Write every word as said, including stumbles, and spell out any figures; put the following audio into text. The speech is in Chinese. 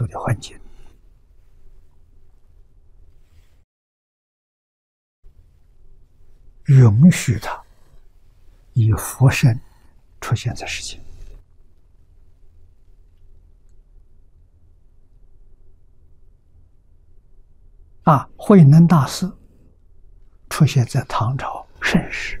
度的环境。允许他以佛身出现在世间。啊，慧能大师出现在唐朝盛世，